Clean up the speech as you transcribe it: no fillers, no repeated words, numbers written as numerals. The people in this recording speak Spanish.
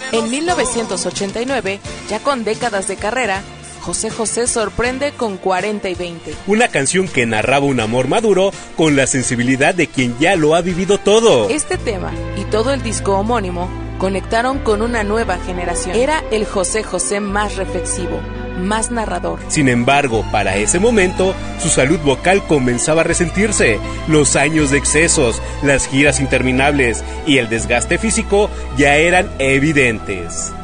En 1989, ya con décadas de carrera, José José sorprende con 40 y 20. Una canción que narraba un amor maduro con la sensibilidad de quien ya lo ha vivido todo. Este tema y todo el disco homónimo conectaron con una nueva generación. Era el José José más reflexivo, más narrador. Sin embargo, para ese momento, su salud vocal comenzaba a resentirse. Los años de excesos, las giras interminables y el desgaste físico ya eran evidentes.